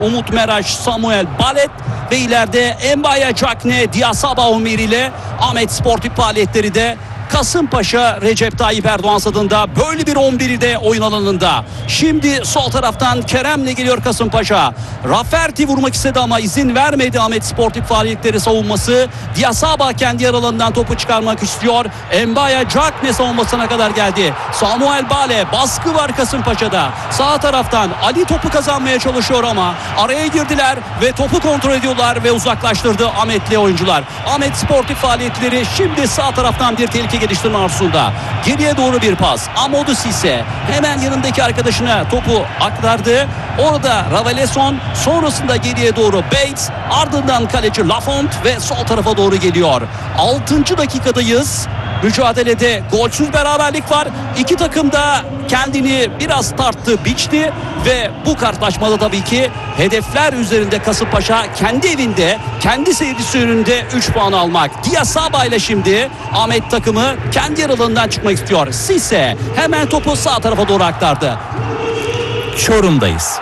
Umut Meraş, Samuel Balet ve ileride Mbaya Cakne, Diasaba Umir ile Ahmet Sportif faaliyetleri de Kasımpaşa Recep Tayyip Erdoğan stadında böyle bir 11'i de oyun alanında. Şimdi sol taraftan Kerem'le geliyor Kasımpaşa. Rafferty vurmak istedi ama izin vermedi Ahmet Sportif faaliyetleri savunması. Diasaba kendi yer alanından topu çıkarmak istiyor. Mbaya Cakne savunmasına kadar geldi. Samuel Bale, baskı var Kasımpaşa'da. Sağ taraftan Ali topu kazanmaya çalışıyor ama araya girdiler ve topu kontrol ediyorlar ve uzaklaştırdı Ahmet'li oyuncular. Ahmet Sportif faaliyetleri şimdi sağ taraftan bir tehlike geliştirme arzusunda. Geriye doğru bir pas. Amadou Cissé hemen yanındaki arkadaşına topu aktardı. Orada Raveleson, sonrasında geriye doğru Bates, ardından kaleci Lafont ve sol tarafa doğru geliyor. 6. dakikadayız. Mücadelede golsüz beraberlik var. İki takım da kendini biraz tarttı, biçti ve bu karşılaşmada tabii ki hedefler üzerinde Kasımpaşa kendi evinde, kendi seyircisi önünde 3 puan almak. Diasaba ile şimdi Ahmet takımı kendi yer alanından çıkmak istiyor. Cissé hemen topu sağ tarafa doğru aktardı. Çorum'dayız.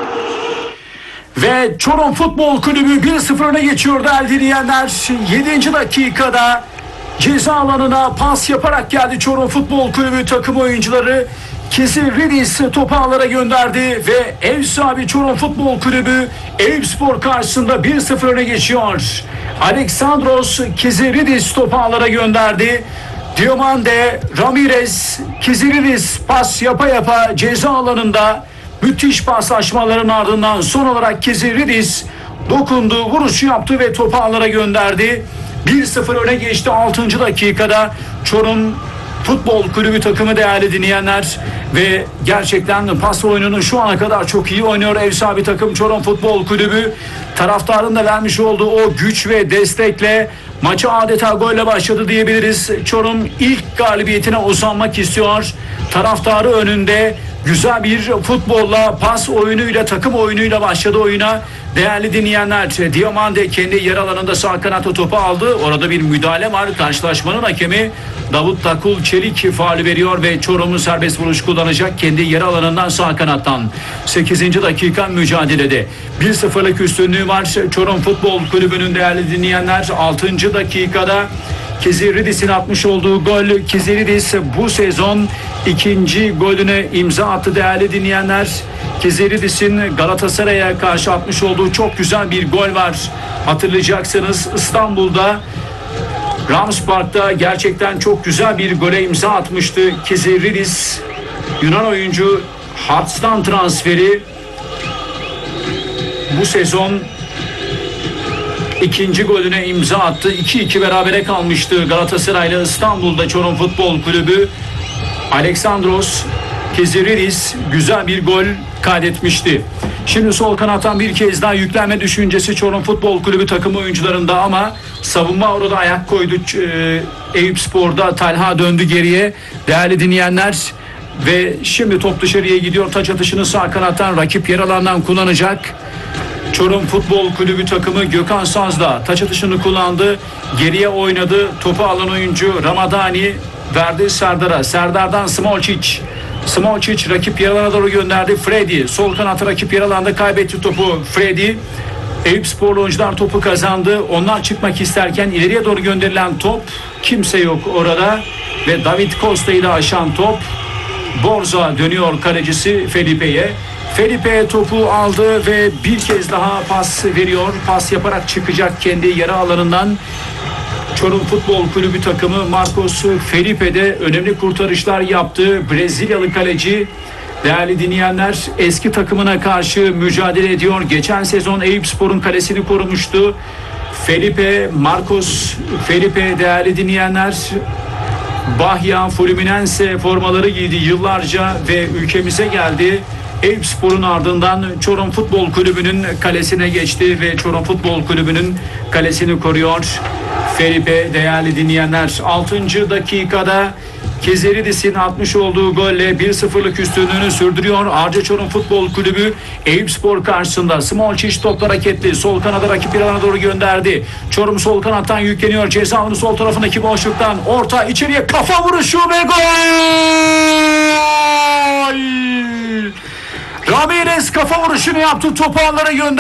Ve Çorum Futbol Kulübü 1-0 öne geçiyor değerli dinleyenler. 7. dakikada ceza alanına pas yaparak geldi Çorum Futbol Kulübü takım oyuncuları. Kizilridis topu ağlara gönderdi ve ev sahibi Çorum Futbol Kulübü Eyüpspor karşısında 1-0 öne geçiyor. Alexandros Kizilridis topu ağlara gönderdi. Diomande, Ramirez, Kizilridis pas yapa ceza alanında müthiş paslaşmaların ardından son olarak Kizilridis dokundu, vuruşu yaptı ve topu ağlara gönderdi. 1-0 öne geçti 6. dakikada Çorum Futbol Kulübü takımı değerli dinleyenler ve gerçekten pas oyununu şu ana kadar çok iyi oynuyor ev sahibi takım Çorum Futbol Kulübü. Taraftarın da vermiş olduğu o güç ve destekle maça adeta golle başladı diyebiliriz. Çorum ilk galibiyetine uzanmak istiyor. Taraftarı önünde güzel bir futbolla, pas oyunuyla, takım oyunuyla başladı oyuna. Değerli dinleyenler, Diomande kendi yer alanında sağ kanatta topu aldı. Orada bir müdahale var. Karşılaşmanın hakemi Davut Takul Çelik faul veriyor ve Çorum'un serbest vuruş kullanacak kendi yer alanından sağ kanattan. 8. dakika mücadelede 1-0'lık üstünlüğü var Çorum Futbol Kulübü'nün değerli dinleyenler. 6. dakikada Kizilridis'in atmış olduğu gol. Kizilridis bu sezon 2. golüne imza attı değerli dinleyenler. Kizilridis'in Galatasaray'a karşı atmış olduğu çok güzel bir gol var. Hatırlayacaksınız İstanbul'da Rams Park'ta gerçekten çok güzel bir gole imza atmıştı Kizilridis. Yunan oyuncu Hearts'tan transferi bu sezon 2. golüne imza attı. 2-2 berabere kalmıştı Galatasaray'la İstanbul'da Çorum Futbol Kulübü. Alexandros Kizilridis güzel bir gol kaydetmişti. Şimdi sol kanattan bir kez daha yüklenme düşüncesi Çorum Futbol Kulübü takımı oyuncularında ama savunma orada ayak koydu. Eyüpspor'da Talha döndü geriye. Değerli dinleyenler ve şimdi top dışarıya gidiyor. Taç atışını sağ kanattan rakip yer alandan kullanacak. Çorum Futbol Kulübü takımı Gökhan Saz'da taç atışını kullandı. Geriye oynadı. Topu alan oyuncu Ramadani verdi Serdar'a. Serdar'dan Smolčić. Smolčić rakip yer alana doğru gönderdi. Freddy sol kanatı rakip yer alanda kaybetti topu. Freddy. Eyüpsporlu oyuncular topu kazandı. Onlar çıkmak isterken ileriye doğru gönderilen top, kimse yok orada ve David Costa ile aşan top. Borza dönüyor kalecisi Felipe'ye. Felipe topu aldı ve bir kez daha pas veriyor. Pas yaparak çıkacak kendi yarı alanından. Çorum Futbol Kulübü takımı Marcos Felipe de önemli kurtarışlar yaptı. Brezilyalı kaleci değerli dinleyenler eski takımına karşı mücadele ediyor. Geçen sezon Eyüpspor'un kalesini korumuştu. Marcos Felipe değerli dinleyenler Bahia Fluminense formaları giydi yıllarca ve ülkemize geldi. Eyüpspor'un ardından Çorum Futbol Kulübü'nün kalesine geçti ve Çorum Futbol Kulübü'nün kalesini koruyor. Felipe değerli dinleyenler 6. dakikada Kizilridis'in atmış olduğu golle 1-0'lık üstünlüğünü sürdürüyor. Arca Çorum Futbol Kulübü Eyüpspor karşısında. Smolčić topla hareketli. Sol kanada rakip bir alana doğru gönderdi. Çorum sol kanattan yükleniyor. Ceza alanı sol tarafındaki boşluktan. Orta içeriye kafa vuruşu ve gol! Ramirez kafa vuruşunu yaptı. Topu ağlara gönderdi.